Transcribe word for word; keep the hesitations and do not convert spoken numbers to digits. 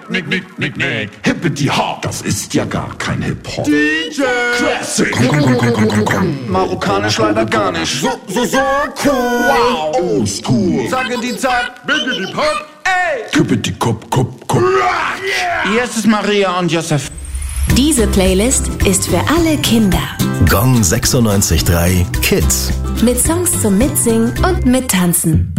nick, nick, nick, nick. Hippity Hop, das ist ja gar kein Hip-Hop. D J Classic. Komm, komm, komm, komm, komm, komm, komm. Marokkanisch leider gar nicht. So, so, so cool. Wow, old school. Sage die Zeit, bitte die Pop. Ey! Hippity Kop, Kop, Kop. Hier ist es Maria und Josef. Diese Playlist ist für alle Kinder. Gong sechsundneunzig Komma drei Kids. Mit Songs zum Mitsingen und Mittanzen.